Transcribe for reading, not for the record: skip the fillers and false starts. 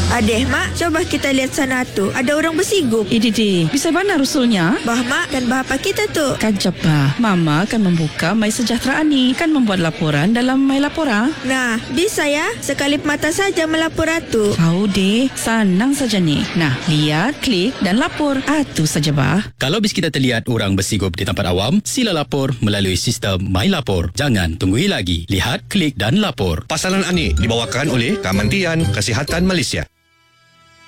Adeh, Mak, coba kita lihat sana tu. Ada orang bersigup. Didi, bisa mana rusulnya? Bah, Mak, dan bah apa kita tu? Kan cepat. Mama akan membuka My Sejahtera ni. Kan membuat laporan dalam My Lapora. Nah, bisa ya. Sekali mata saja melapor tu. Tahu deh, senang saja ni. Nah, lihat, klik dan lapor. Itu saja bah. Kalau bis kita terlihat orang bersigup di tempat awam, sila lapor melalui sistem My Lapor. Jangan tunggui lagi. Lihat, klik dan lapor. Pasaran ini dibawakan oleh Kementerian Kesihatan Malaysia.